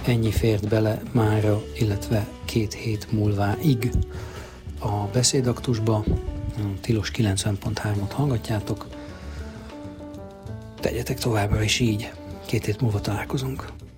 ennyi fért bele mára, illetve 2 hét múlváig a beszédaktusba. Tilos 90.3-ot hallgatjátok. Tegyetek továbbra is így. 2 hét múlva találkozunk.